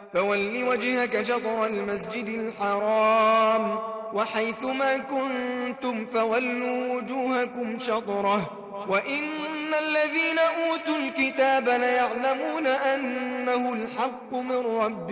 فول وجهك شطر المسجد الحرام وحيثما كنتم فولوا وجوهكم شطره وإن الذين أوتوا الكتاب ليعلمون أنه الحق من ربهم